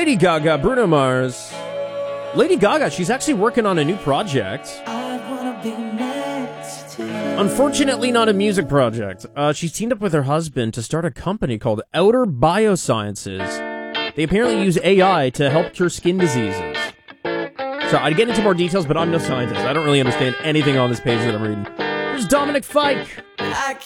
Lady Gaga, Bruno Mars. Lady Gaga, she's actually working on a new project. Unfortunately, not a music project. She's teamed up with her husband to start a company called Outer Biosciences. They apparently use AI to help cure skin diseases. So I'd get into more details, but I'm no scientist. I don't really understand anything on this page that I'm reading. There's Dominic Fike.